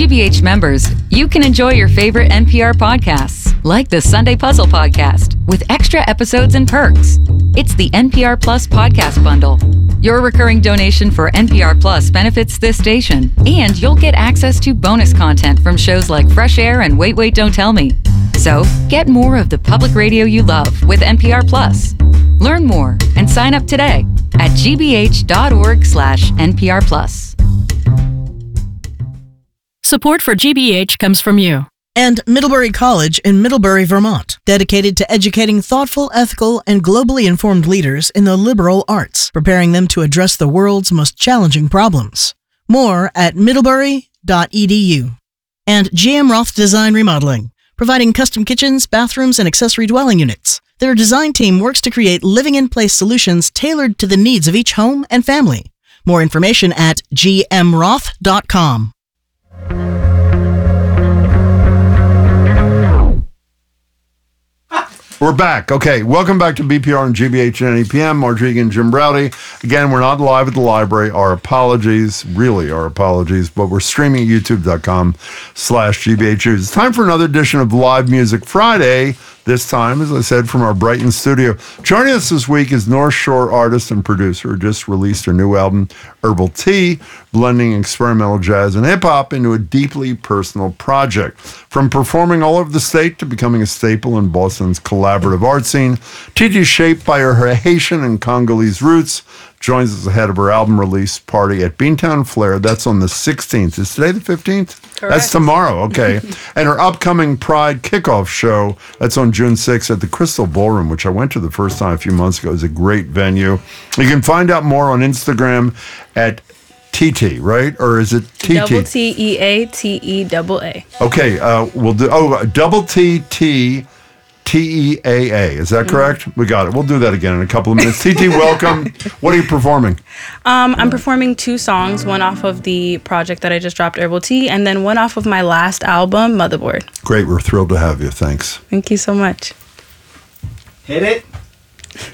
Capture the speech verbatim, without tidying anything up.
G B H members, you can enjoy your favorite N P R podcasts, like the Sunday Puzzle Podcast, with extra episodes and perks. It's the N P R Plus Podcast Bundle. Your recurring donation for N P R Plus benefits this station, and you'll get access to bonus content from shows like Fresh Air and Wait, Wait, Don't Tell Me. So, get more of the public radio you love with N P R Plus. Learn more and sign up today at gbh.org slash NPR Plus. Support for G B H comes from you. And Middlebury College in Middlebury, Vermont, dedicated to educating thoughtful, ethical, and globally informed leaders in the liberal arts, preparing them to address the world's most challenging problems. More at middlebury dot e d u. And G M Roth Design Remodeling, providing custom kitchens, bathrooms, and accessory dwelling units. Their design team works to create living-in-place solutions tailored to the needs of each home and family. More information at g m roth dot com. We're back. Okay, welcome back to B P R and G B H and N E P M. Mark Regan and Jim Browdy. Again, we're not live at the library. Our apologies, really our apologies, but we're streaming at youtube.com slash GBH. It's time for another edition of Live Music Friday. This time, as I said, from our Brighton studio. Joining us this week is North Shore artist and producer who just released her new album, Herbal Tea, blending experimental jazz and hip-hop into a deeply personal project. From performing all over the state to becoming a staple in Boston's collaborative art scene, T T, shaped by her Haitian and Congolese roots, joins us ahead of her album release party at Beantown Flair. That's on the sixteenth. Is today the fifteenth? Correct. That's tomorrow, okay. And her upcoming Pride kickoff show, that's on June sixth at the Crystal Ballroom, which I went to the first time a few months ago. It's a great venue. You can find out more on Instagram at T T, right? Or is it T T? Double T E A T E double A. Okay, uh, we'll do, oh, double T T T E A A. Is that correct? Mm-hmm. We got it. We'll do that again in a couple of minutes. T T, welcome. What are you performing? Um, I'm performing two songs, one off of the project that I just dropped, Herbal Tea, and then one off of my last album, Motherboard. Great. We're thrilled to have you. Thanks. Thank you so much. Hit it.